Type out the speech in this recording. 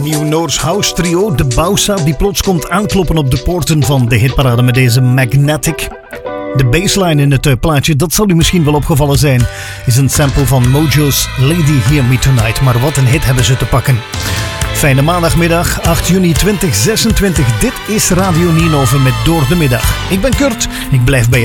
Nieuw Noors house trio, de Bausa, die plots komt aankloppen op de poorten van de hitparade met deze Magnetic. De bassline in het plaatje, dat zal u misschien wel opgevallen zijn, is een sample van Mojo's Lady Hear Me Tonight. Maar wat een hit hebben ze te pakken. Fijne maandagmiddag, 8 juni 2026. Dit is Radio Nienhoven met Door de Middag. Ik ben Kurt, ik blijf bij je.